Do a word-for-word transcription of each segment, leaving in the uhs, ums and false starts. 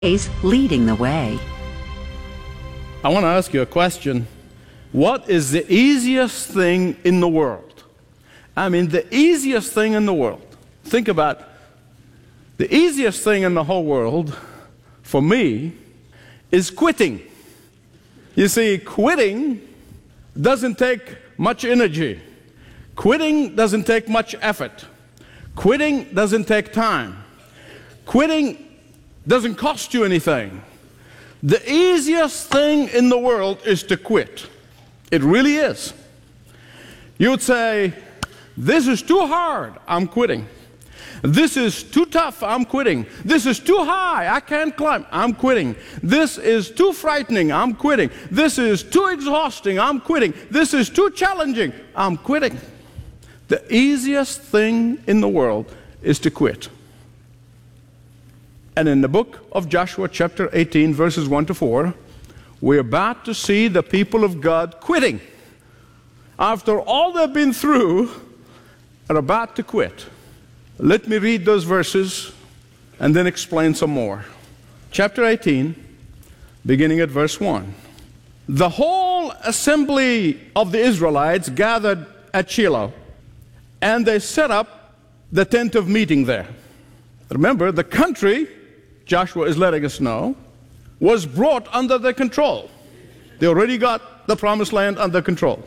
is leading the way. I want to ask you a question. What is the easiest thing in the world? I mean, the easiest thing in the world. Think about it. The easiest thing in the whole world, for me, is quitting. You see, quitting doesn't take much energy. Quitting doesn't take much effort. Quitting doesn't take time. Quitting doesn't cost you anything. The easiest thing in the world is to quit. It really is. You would say, this is too hard, I'm quitting. This is too tough, I'm quitting. This is too high, I can't climb, I'm quitting. This is too frightening, I'm quitting. This is too exhausting, I'm quitting. This is too challenging, I'm quitting. The easiest thing in the world is to quit. And in the book of Joshua, chapter eighteen, verses one to four, we're about to see the people of God quitting. After all they've been through, are about to quit. Let me read those verses and then explain some more. Chapter eighteen, beginning at verse one. The whole assembly of the Israelites gathered at Shiloh, and they set up the tent of meeting there. Remember, the country, Joshua is letting us know, was brought under their control. They already got the promised land under control.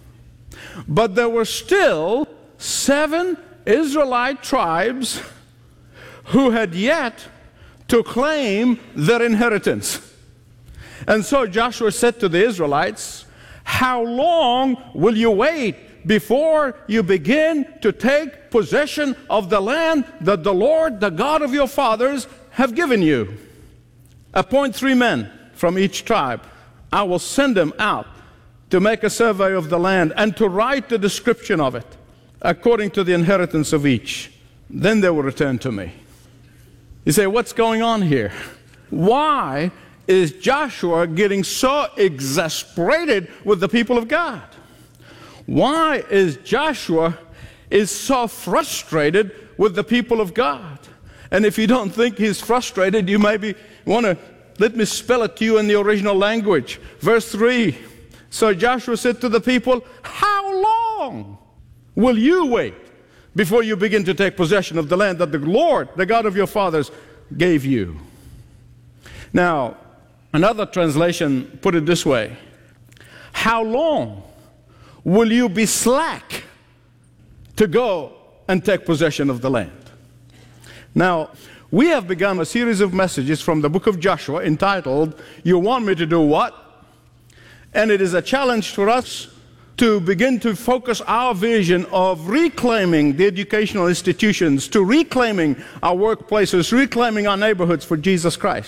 But there were still seven Israelite tribes who had yet to claim their inheritance. And so Joshua said to the Israelites, how long will you wait before you begin to take possession of the land that the Lord, the God of your fathers, have given you? Appoint three men from each tribe. I will send them out to make a survey of the land and to write the description of it according to the inheritance of each. Then they will return to me. You say, what's going on here? Why is Joshua getting so exasperated with the people of God? Why is Joshua is so frustrated with the people of God? And if you don't think he's frustrated, you maybe want to, let me spell it to you in the original language. Verse three. So Joshua said to the people, how long will you wait before you begin to take possession of the land that the Lord, the God of your fathers, gave you? Now, another translation put it this way. How long will you be slack to go and take possession of the land? Now, we have begun a series of messages from the book of Joshua entitled, You Want Me to Do What? And it is a challenge for us to begin to focus our vision of reclaiming the educational institutions, to reclaiming our workplaces, reclaiming our neighborhoods for Jesus Christ.